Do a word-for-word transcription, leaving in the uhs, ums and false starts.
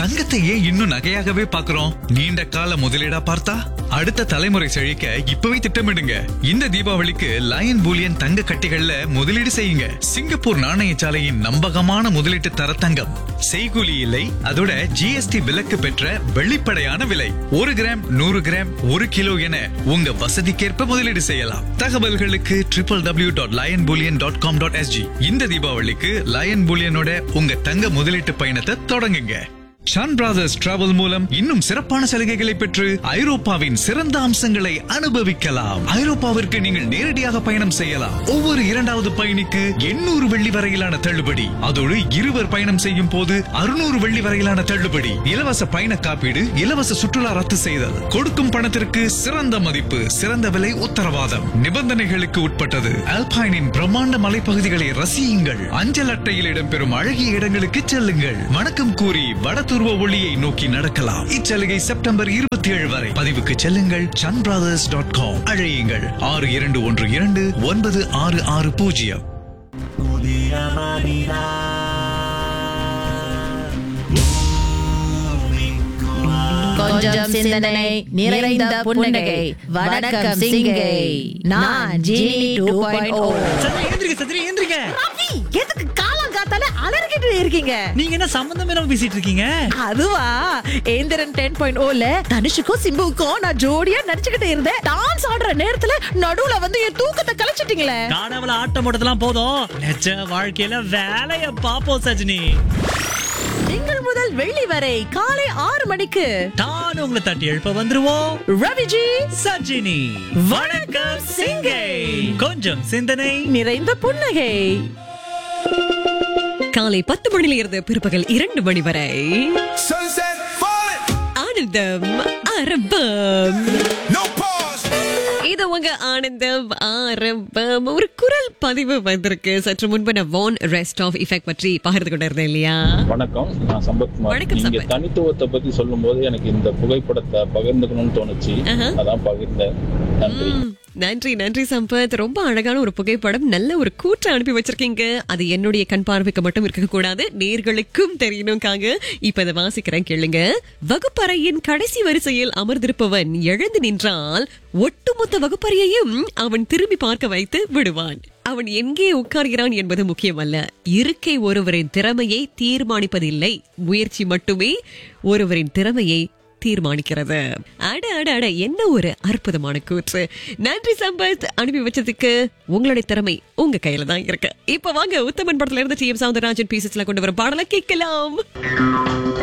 தங்கத்தை ஏன் இன்னும் நகையாகவே பாக்குறோம்? நீண்ட கால முதலீடா பார்த்தா அடுத்த தலைமுறை செழிக்க இப்பவே திட்டமிடுங்க. இந்த தீபாவளிக்கு லயன் பூலியன் தங்க கட்டிகள்ல முதலீடு செய்யுங்க. சிங்கப்பூர் நாணயசாலையின் நம்பகமான முதலீட்டு தர தங்கம். செய்கூலி இல்லை, அதோட ஜிஎஸ்டி விலக்கு பெற்ற வெளிப்படையான விலை. ஒரு கிராம், நூறு கிராம், ஒரு கிலோ என உங்க வசதிக்கேற்ப முதலீடு செய்யலாம். தகவல்களுக்கு triple W dot line Boolean dot com dot SG. இந்த தீபாவளிக்கு லயன் பூலியனோட உங்க தங்க முதலீட்டு பயணத்தை தொடங்குங்க. ஷான் பிரதர்ஸ் டிராவல் மூலம் இன்னும் சிறப்பான சலுகைகளை பெற்று ஐரோப்பாவின் சிறந்த அம்சங்களை அனுபவிக்கலாம். ஐரோப்பாவிற்கு நீங்கள் நேரடியாக பயணம் செய்யலாம். ஒவ்வொரு இரண்டாவது பயணிக்கு எண்ணூறு வெள்ளி வரையிலான தள்ளுபடி. அதோடு இருவர் பயணம் செய்யும் போது அறுநூறு வெள்ளி வரையிலான தள்ளுபடி. இலவச பயண காப்பீடு, இலவச சுற்றுலா ரத்து செய்தல். கொடுக்கும் பணத்திற்கு சிறந்த மதிப்பு, சிறந்த விலை உத்தரவாதம். நிபந்தனைகளுக்கு உட்பட்டது. அல்பைனின் பிரம்மாண்ட மலைப்பகுதிகளை ரசியுங்கள். அஞ்சல் அட்டையில் இடம்பெறும் அழகிய இடங்களுக்கு செல்லுங்கள். வணக்கம் கூறி வட துருவ ஒளியை நோக்கி நடக்கலாம். இச்சலுகை செப்டம்பர் இருபத்தி ஏழு வரை. பதிவுக்கு செல்லுங்கள் சன் பிரதர்ஸ் டாட் காம். அழையுங்கள் ஆறு இரண்டு ஒன்று இரண்டு ஒன்பது ஆறு ஆறு பூஜ்ஜியம். கொஞ்சம் சிந்தனை நிறைந்த புன்னகை. வணக்கம் சிங்கை. நான் ஜீனி டூ பாயிண்ட் ஓ. எந்திரிக்க சத்ரி, எந்திரிக்க. ரவி, எதுக்கு காலம் காத்தால அலறிக்கிட்டு இருக்கீங்க? நீங்க என்ன சம்பந்தம் இல்லாம பேசிட்டு இருக்கீங்க? அதுவா, ஏந்திரன் டென் பாயிண்ட் ஓல தனுஷுக்கும் சிம்புவுக்கும் நான் ஜோடியா நடிச்சுக்கிட்டு இருந்தேன். டான்ஸ் ஆடுற நேரத்துல நடுவுல வந்து என் தூக்கத்தை கலைச்சிட்டீங்களே. காணவள ஆட்டம் போட்டதெல்லாம் போதும், நிஜ வாழ்க்கையில வேலைய பாப்போம் சஜினி. திங்கள் முதல் வெள்ளி வரை காலை ஆறு மணிக்கு தான் உங்களை தட்டி எழுப்ப வந்துருவோம். ரவிஜி, சஜினி, வணக்கம் சிங்கை. கொஞ்சம் சிந்தனை நிறைந்த புன்னகை. காலை பத்து மணியில இருந்து பிற்பகல் இரண்டு மணி வரை ஆனந்தம் ஆரம்பம். இது உங்க ஆனந்தம் ஆரம்பம். ஒரு குரல் பதிவு வந்திருக்கு. சற்று முன்பு நான் வான் ரெஸ்ட் ஆஃப் எஃபெக்ட் பற்றி பகிர்ந்து கொண்டு இருந்தேன் இல்லையா? வணக்கம், நான் சம்பத்குமார். வணக்கம் நீங்க சம்பத். தனித்துவத்தை பத்தி சொல்லும் போது எனக்கு இந்த புகைப்படத்தை பகிர்ந்துக்கணும்னு தோணுச்சு. அதான் பகிர்ந்தேன். நன்றி. நன்றி நன்றி சம்பத். ரொம்ப அழகான ஒரு புகைப்படம், நல்ல ஒரு கூற்று அனுப்பி வச்சிருக்கீங்க. அது என்னுடைய கண் பார்வைக்கு மட்டும் இருக்க கூடாது, நேர்களுக்கும் தெரியணும்காக இப்ப இதை வாசிக்கிறேன், கேளுங்க. வகுப்பறையின் கடைசி வரிசையில் அமர்ந்திருப்பவன் எழுந்து நின்றால் ஒட்டுமொத்த வகுப்பறையையும் அவன் திரும்பி பார்க்க வைத்து விடுவான். அவன் எங்கே உட்கார்கிறான் என்பது முக்கியமல்ல. இருக்கை ஒருவரின் திறமையை தீர்மானிப்பதில்லை, முயற்சி மட்டுமே ஒருவரின் திறமையை தீர்மானிக்கிறது. அட அட அட, என்ன ஒரு அற்புதமான கூற்று. நன்றி சம்பத், அனுப்பி வச்சதுக்கு. உங்களுடைய திறமை உங்க கையில தான் இருக்கு. இப்ப வாங்க, உத்தமன் படத்துல இருந்து டி எம் சௌந்தரராஜன் பீசஸ்ல கொண்டு வரும் பாடலை கேட்கலாம்.